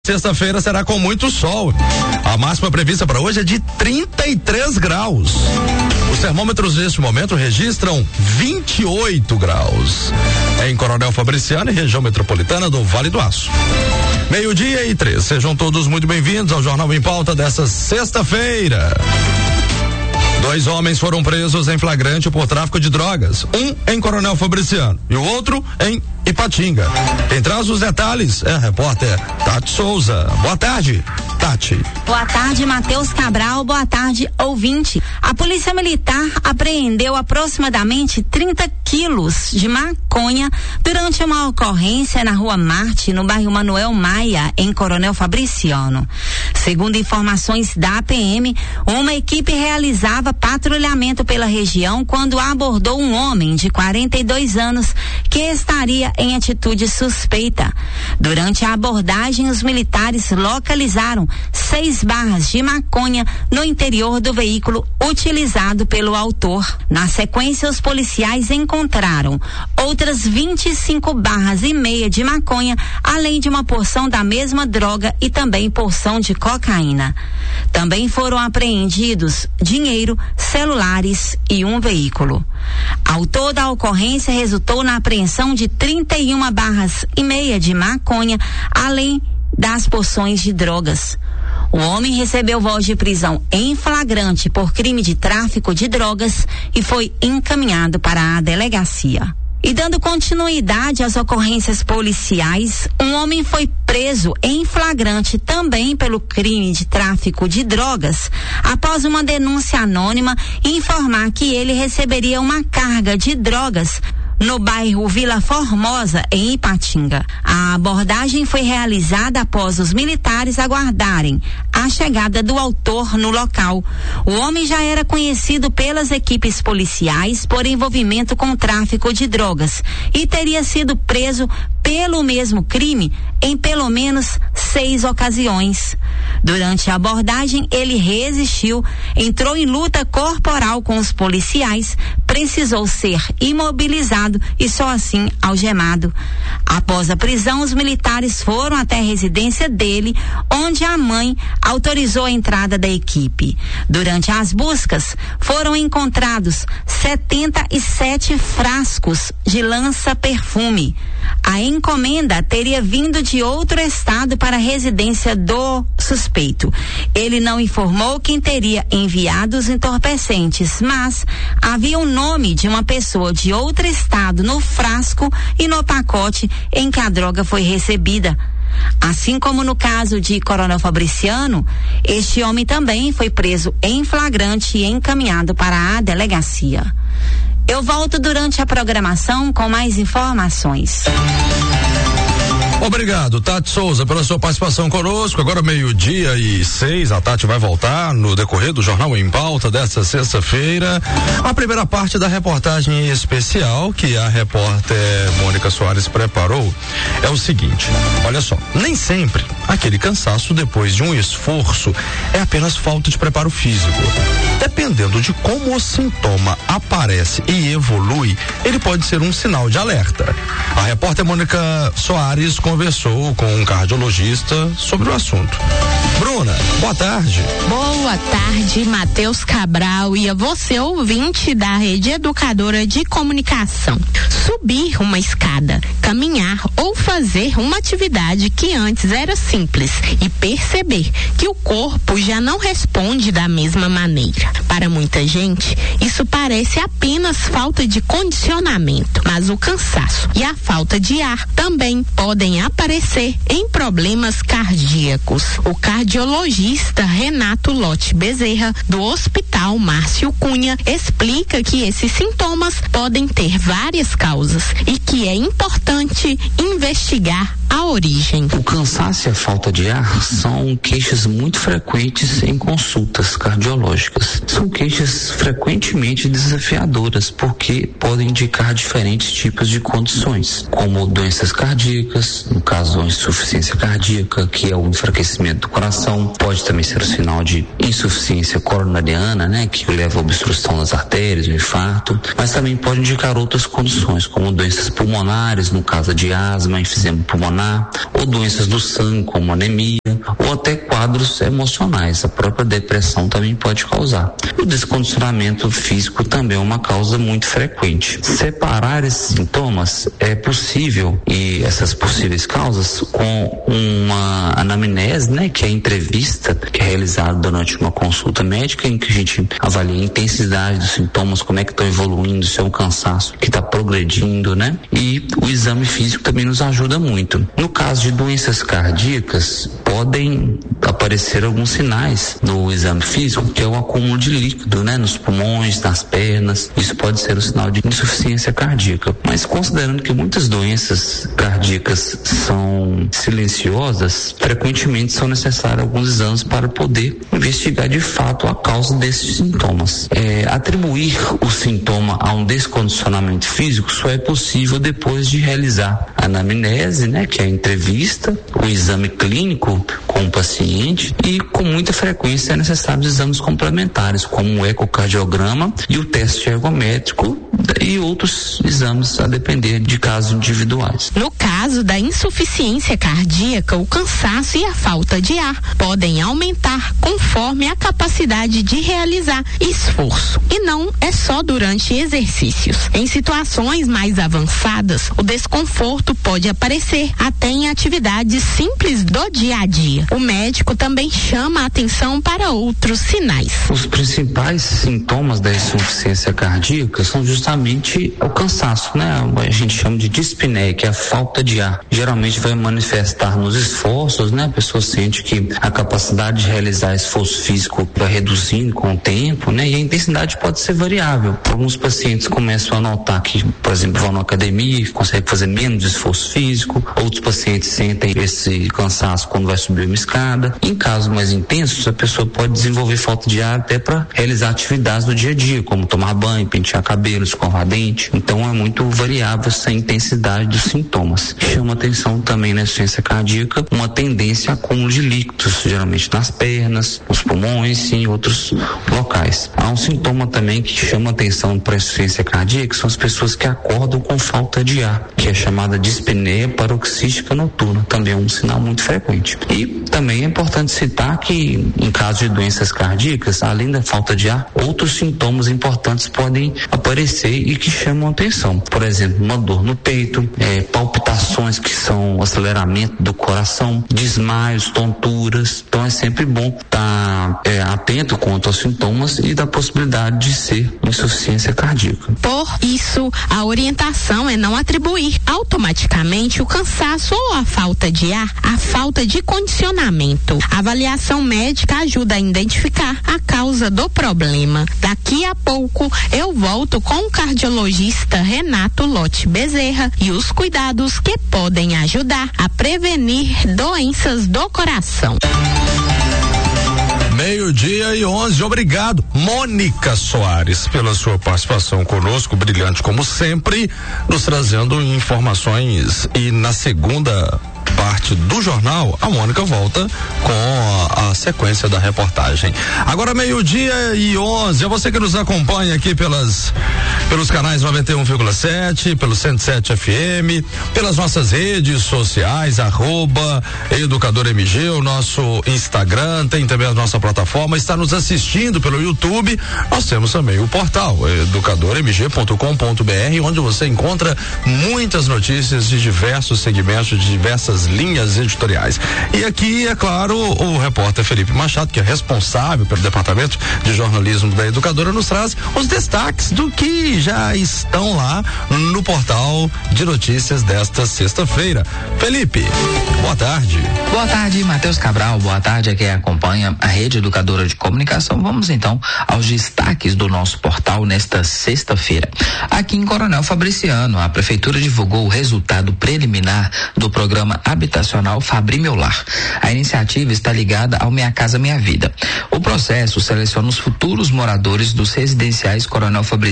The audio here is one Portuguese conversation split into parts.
Sexta-feira será com muito sol. A máxima prevista para hoje é de 33 graus. Os termômetros neste momento registram 28 graus. Em Coronel Fabriciano e região metropolitana do Vale do Aço. 12:03. Sejam todos muito bem-vindos ao Jornal em Pauta desta sexta-feira. 2 homens foram presos em flagrante por tráfico de drogas. Um em Coronel Fabriciano e o outro em Ipatinga. Quem traz os detalhes é a repórter Tati Souza. Boa tarde, Tati. Boa tarde, Matheus Cabral. Boa tarde, ouvinte. A Polícia Militar apreendeu aproximadamente 30 quilos de maconha durante uma ocorrência na Rua Marte, no bairro Manuel Maia, em Coronel Fabriciano. Segundo informações da PM, uma equipe realizava patrulhamento pela região quando abordou um homem de 42 anos que estaria em atitude suspeita. Durante a abordagem, os militares localizaram 6 barras de maconha no interior do veículo utilizado pelo autor. Na sequência, os policiais encontraram outras 25 barras e meia de maconha, além de uma porção da mesma droga e também porção de cocaína. Também foram apreendidos dinheiro, celulares e um veículo. Ao todo, a ocorrência resultou na apreensão de 31 barras e meia de maconha, além das porções de drogas. O homem recebeu voz de prisão em flagrante por crime de tráfico de drogas e foi encaminhado para a delegacia. E dando continuidade às ocorrências policiais, um homem foi preso em flagrante também pelo crime de tráfico de drogas, após uma denúncia anônima informar que ele receberia uma carga de drogas no bairro Vila Formosa, em Ipatinga. A abordagem foi realizada após os militares aguardarem a chegada do autor no local. O homem já era conhecido pelas equipes policiais por envolvimento com tráfico de drogas e teria sido preso pelo mesmo crime em pelo menos 6 ocasiões. Durante a abordagem, ele resistiu, entrou em luta corporal com os policiais, precisou ser imobilizado e só assim algemado. Após a prisão, os militares foram até a residência dele, onde a mãe autorizou a entrada da equipe. Durante as buscas, foram encontrados 77 frascos de lança-perfume. A encomenda teria vindo de outro estado para a residência do suspeito. Ele não informou quem teria enviado os entorpecentes, mas havia o nome de uma pessoa de outro estado no frasco e no pacote em que a droga foi recebida. Assim como no caso de Coronel Fabriciano, este homem também foi preso em flagrante e encaminhado para a delegacia. Eu volto durante a programação com mais informações. Obrigado, Tati Souza, pela sua participação conosco. Agora 12:06, a Tati vai voltar no decorrer do Jornal em Pauta desta sexta-feira. A primeira parte da reportagem especial que a repórter Mônica Soares preparou é o seguinte: olha só, nem sempre aquele cansaço depois de um esforço é apenas falta de preparo físico. Dependendo de como o sintoma aparece e evolui, ele pode ser um sinal de alerta. A repórter Mônica Soares conversou com um cardiologista sobre o assunto. Bruna, boa tarde. Boa tarde, Matheus Cabral e a você, ouvinte da Rede Educadora de Comunicação. Subir uma escada, caminhar ou fazer uma atividade que antes era simples e perceber que o corpo já não responde da mesma maneira. Para muita gente, isso parece apenas falta de condicionamento, mas o cansaço e a falta de ar também podem aparecer em problemas cardíacos. O cardiologista Renato Lote Bezerra, do Hospital Márcio Cunha, explica que esses sintomas podem ter várias causas e que é importante investigar a origem. O cansaço e a falta de ar são queixas muito frequentes em consultas cardiológicas. São queixas frequentemente desafiadoras porque podem indicar diferentes tipos de condições, como doenças cardíacas, no caso a insuficiência cardíaca, que é o enfraquecimento do coração, coração, pode também ser um sinal de insuficiência coronariana, né, que leva à obstrução das artérias, o infarto, mas também pode indicar outras condições, como doenças pulmonares, no caso de asma, enfisema pulmonar, ou doenças do sangue, como anemia, ou até quadros emocionais. A própria depressão também pode causar. O descondicionamento físico também é uma causa muito frequente. Separar esses sintomas é possível, e essas possíveis causas, com uma anamnese, né, que é a entrevista que é realizada durante uma consulta médica, em que a gente avalia a intensidade dos sintomas, como é que estão evoluindo, se é um cansaço que está progredindo, né? E o exame físico também nos ajuda muito. No caso de doenças cardíacas, podem aparecer alguns sinais no exame físico, que é o acúmulo de líquido, né, nos pulmões, nas pernas. Isso pode ser um sinal de insuficiência cardíaca. Mas considerando que muitas doenças cardíacas são silenciosas, frequentemente são necessários alguns exames para poder investigar de fato a causa desses sintomas. Atribuir o sintoma a um descondicionamento físico só é possível depois de realizar a anamnese, né, que é a entrevista, o exame clínico com o paciente, e com muita frequência é necessário exames complementares, como o ecocardiograma e o teste ergométrico e outros exames a depender de casos individuais. No caso da insuficiência cardíaca, o cansaço e a falta de ar podem aumentar conforme a capacidade de realizar esforço, e não é só durante exercícios. Em situações mais avançadas, o desconforto pode aparecer até em atividades simples do dia a dia. O médico também chama a atenção para outros sinais. Os principais sintomas da insuficiência cardíaca são justamente o cansaço, né? A gente chama de dispneia, que é a falta de ar. Geralmente vai manifestar nos esforços, né? A pessoa sente que a capacidade de realizar esforço físico vai reduzindo com o tempo, né? E a intensidade pode ser variável. Alguns pacientes começam a notar que, por exemplo, vão na academia e conseguem fazer menos esforço físico. Outros pacientes sentem esse cansaço quando vai subir uma escada. Em casos mais intensos, a pessoa pode desenvolver falta de ar até para realizar atividades do dia a dia, como tomar banho, pentear cabelo, escovar dente. Então é muito variável essa intensidade dos sintomas. Chama atenção também na insuficiência cardíaca uma tendência a acúmulo de líquidos, geralmente nas pernas, nos pulmões e em outros locais. Há um sintoma também que chama atenção para a insuficiência cardíaca, que são as pessoas que acordam com falta de ar, que é chamada dispneia paroxística noturna. Também é um sinal muito frequente. E também é importante citar que, em caso de doenças cardíacas, além da falta de ar, outros sintomas importantes podem aparecer e que chamam atenção. Por exemplo, uma dor no peito, palpitações, que são o aceleramento do coração, desmaios, tonturas. Então é sempre bom estar atento quanto aos sintomas e da possibilidade de ser insuficiência cardíaca. Por isso, a orientação é não atribuir automaticamente o cansaço ou a falta de ar à falta de condicionamento. A avaliação médica ajuda a identificar a causa do problema. Daqui a pouco eu volto com o cardiologista Renato Lotti Bezerra e os cuidados que podem ajudar a prevenir doenças do coração. 12:11. Obrigado, Mônica Soares, pela sua participação conosco, brilhante como sempre, nos trazendo informações. E na segunda parte do jornal, a Mônica volta com a sequência da reportagem. Agora 12:11. É você que nos acompanha aqui pelos canais 91,7, pelo 107 FM, pelas nossas redes sociais, @EducadorMG, o nosso Instagram, tem também a nossa plataforma, está nos assistindo pelo YouTube. Nós temos também o portal educadormg.com.br, onde você encontra muitas notícias de diversos segmentos, de diversas linhas editoriais. E aqui, é claro, o repórter Felipe Machado, que é responsável pelo departamento de jornalismo da Educadora, nos traz os destaques do que já estão lá no portal de notícias desta sexta-feira. Felipe, boa tarde. Boa tarde, Matheus Cabral. Boa tarde a quem acompanha a Rede Educadora de Comunicação. Vamos então aos destaques do nosso portal nesta sexta-feira. Aqui em Coronel Fabriciano, a prefeitura divulgou o resultado preliminar do programa habitacional Fabri Meu Lar. A iniciativa está ligada ao Minha Casa Minha Vida. O processo seleciona os futuros moradores dos residenciais Coronel Fabriciano 1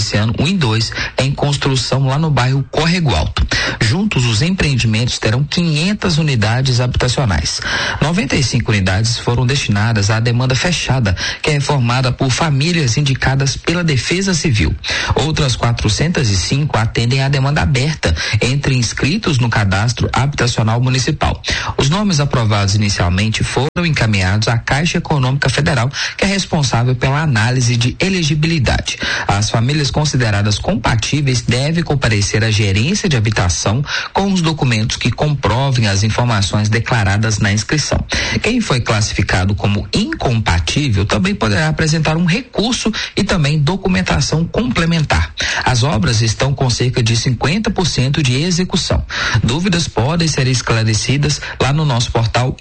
em 2 em construção lá no bairro Córrego Alto. Juntos, os empreendimentos terão 500 unidades habitacionais. 95 unidades foram destinadas à demanda fechada, que é formada por famílias indicadas pela Defesa Civil. Outras 405 atendem à demanda aberta entre inscritos no cadastro habitacional municipal. Os nomes aprovados inicialmente foram encaminhados à Caixa Econômica Federal, que é responsável pela análise de elegibilidade. As famílias consideradas compatíveis devem comparecer à gerência de habitação com os documentos que comprovem as informações declaradas na inscrição. Quem foi classificado como incompatível também poderá apresentar um recurso e também documentação complementar. As obras estão com cerca de 50% de execução. Dúvidas podem ser esclarecidas lá no nosso portal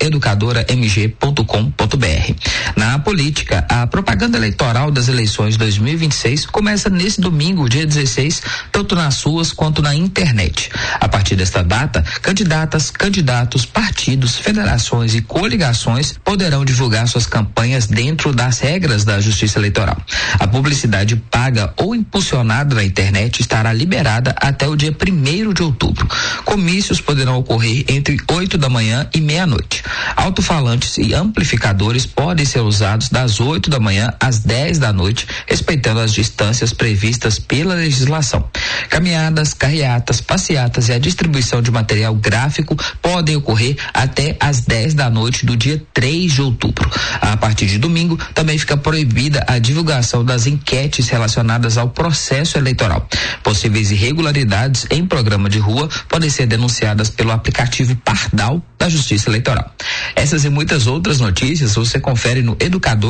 educadoramg.com.br. Na política, a propaganda eleitoral das eleições 2026 começa nesse domingo, dia 16, tanto nas ruas quanto na internet. A partir desta data, candidatas, candidatos, partidos, federações e coligações poderão divulgar suas campanhas dentro das regras da Justiça Eleitoral. A publicidade paga ou impulsionada na internet estará liberada até o dia 1º de outubro. Comícios poderão ocorrer entre 8 da manhã e meia-noite. Alto-falantes e amplificadores podem ser usados das 8 da manhã às 10 da noite, respeitando as distâncias previstas pela legislação. Caminhadas, carreatas, passeatas e a distribuição de material gráfico podem ocorrer até às 10 da noite do dia 3 de outubro. A partir de domingo, também fica proibida a divulgação das enquetes relacionadas ao processo eleitoral. Possíveis irregularidades em programa de rua podem ser denunciadas pelo aplicativo Pardal da Justiça Eleitoral. Essas e muitas outras notícias você confere no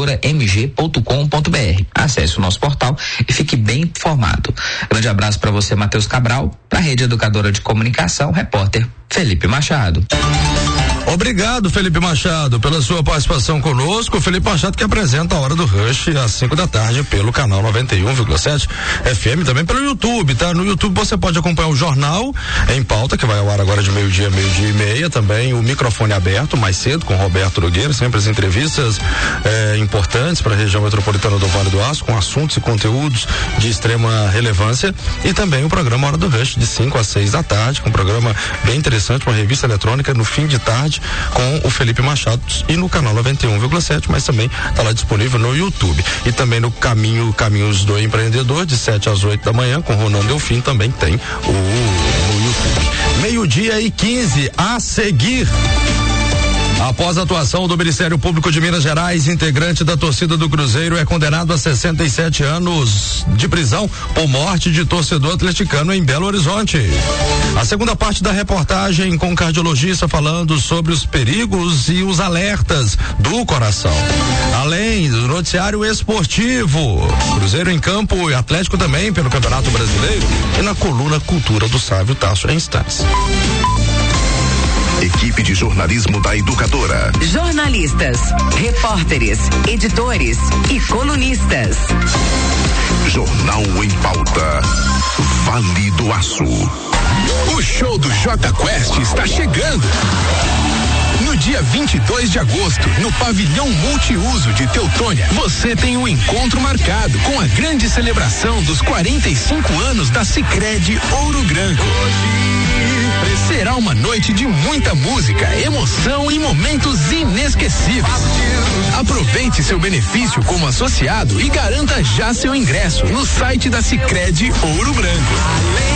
educadoramg.com.br. Acesse o nosso portal e fique bem informado. Grande abraço para você, Matheus Cabral, para a Rede Educadora de Comunicação, repórter Felipe Machado. Obrigado, Felipe Machado, pela sua participação conosco. Felipe Machado que apresenta a Hora do Rush às 5 da tarde pelo canal 91,7 FM, também pelo YouTube, tá? No YouTube você pode acompanhar o Jornal em Pauta, que vai ao ar agora de meio-dia e meia, também o microfone aberto mais cedo com Roberto Nogueira, sempre as entrevistas importantes para a região metropolitana do Vale do Aço, com assuntos e conteúdos de extrema relevância, e também o programa Hora do Rush de 5 às 6 da tarde, com um programa bem interessante, uma revista eletrônica no fim de tarde com o Felipe Machado, e no canal 91,7, mas também está lá disponível no YouTube. E também no Caminhos do Empreendedor, de 7 às 8 da manhã, com Ronan Delfim, também tem no YouTube. 12:15 a seguir. Após a atuação do Ministério Público de Minas Gerais, integrante da torcida do Cruzeiro é condenado a 67 anos de prisão por morte de torcedor atleticano em Belo Horizonte. A segunda parte da reportagem com o cardiologista falando sobre os perigos e os alertas do coração. Além do noticiário esportivo, Cruzeiro em campo e Atlético também pelo Campeonato Brasileiro, e na coluna Cultura do Sávio Tasso em instantes. Equipe de jornalismo da Educadora. Jornalistas, repórteres, editores e colunistas. Jornal em Pauta. Vale do Aço. O show do J Quest está chegando. No dia 22 de agosto, no pavilhão multiuso de Teutônia, você tem um encontro marcado com a grande celebração dos 45 anos da Sicredi Ouro Branco. Será uma noite de muita música, emoção e momentos inesquecíveis. Aproveite seu benefício como associado e garanta já seu ingresso no site da Sicredi Ouro Branco.